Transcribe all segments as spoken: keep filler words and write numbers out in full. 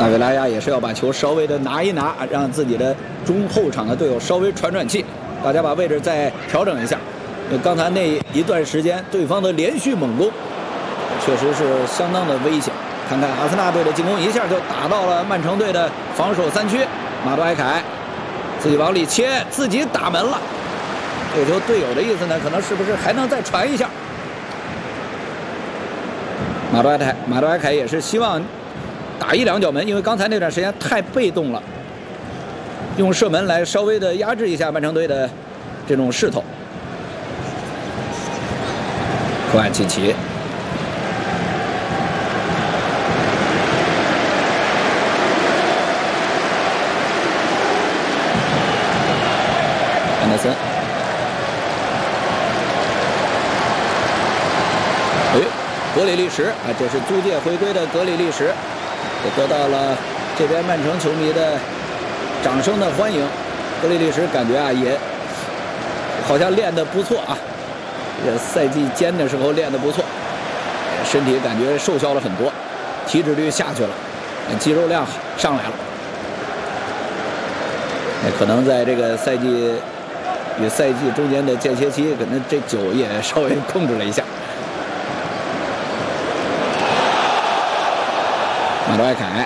大卫拉亚也是要把球稍微的拿一拿，让自己的中后场的队友稍微喘喘气，大家把位置再调整一下。刚才那一段时间，对方的连续猛攻，确实是相当的危险。看看阿森纳队的进攻一下就打到了曼城队的防守三区，马杜埃凯自己往里切，自己打门了。这球队友的意思呢，可能是不是还能再传一下？马杜埃凯，马杜埃凯也是希望打一两脚门，因为刚才那段时间太被动了，用射门来稍微的压制一下曼城队的这种势头。科瓦契奇，安德森，哎，格里利什啊，这是租借回归的格里利什，也得到了这边曼城球迷的掌声的欢迎。格里利什感觉啊，也好像练得不错啊。这赛季间的时候练得不错，身体感觉瘦削了很多，体脂率下去了，肌肉量上来了。可能在这个赛季与赛季中间的间歇期，可能这酒也稍微控制了一下。马杜埃凯，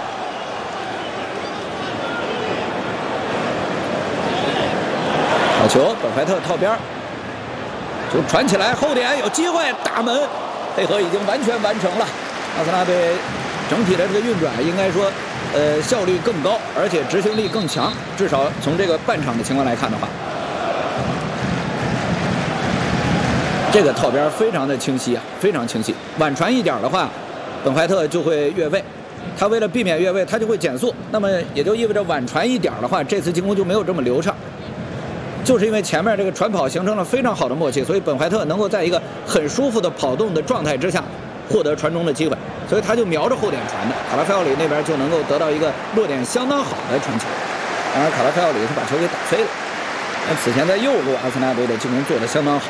好球，本怀特套边。球传起来，后点有机会打门，配合已经完全完成了。阿森纳队整体的这个运转应该说，呃，效率更高，而且执行力更强。至少从这个半场的情况来看的话，这个套边非常的清晰啊，非常清晰。晚传一点的话，本怀特就会越位。他为了避免越位，他就会减速。那么也就意味着晚传一点的话，这次进攻就没有这么流畅。就是因为前面这个传跑形成了非常好的默契，所以本怀特能够在一个很舒服的跑动的状态之下获得传中的机会，所以他就瞄着后点传的。卡拉菲奥里那边就能够得到一个落点相当好的传球。当然，卡拉菲奥里是把球给打飞了。那此前在右路阿森纳队的进攻做得相当好。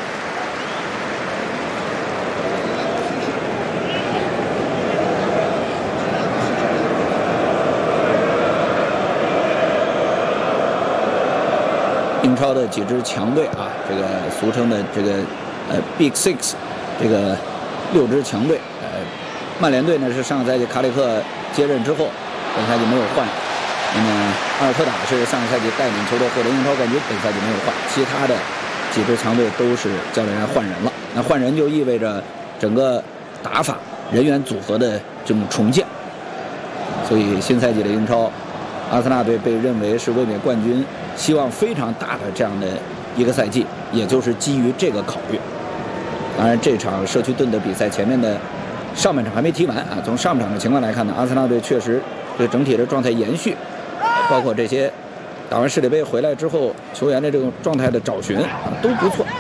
英超的几支强队啊，这个俗称的这个呃 Big Six， 这个六支强队，呃，曼联队呢是上个赛季卡里克接任之后，本赛季没有换。那么阿尔特塔是上个赛季带领球队获得英超冠军，本赛季没有换。其他的几支强队都是教练员换人了。那换人就意味着整个打法、人员组合的这种重建。所以新赛季的英超，阿森纳队被认为是卫冕冠军希望非常大的这样的一个赛季，也就是基于这个考虑。当然，这场社区盾的比赛前面的上半场还没踢完啊。从上半场的情况来看呢，阿森纳队确实这个整体的状态延续，包括这些打完世界杯回来之后球员的这种状态的找寻啊都不错。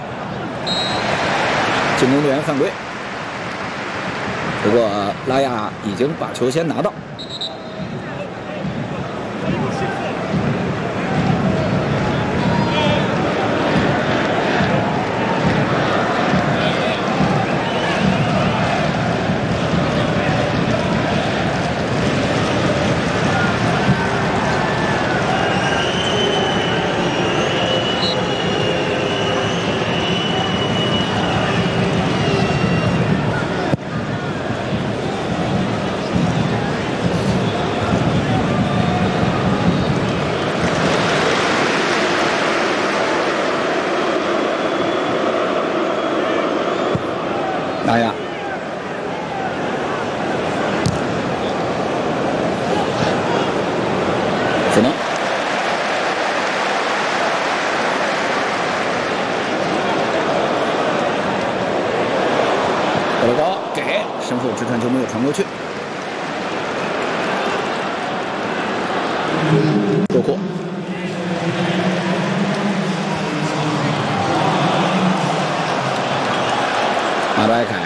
进攻队员犯规，不过拉亚已经把球先拿到。拉亚，只能德罗高给身后直传球没有传过去，周库。马杜埃凯。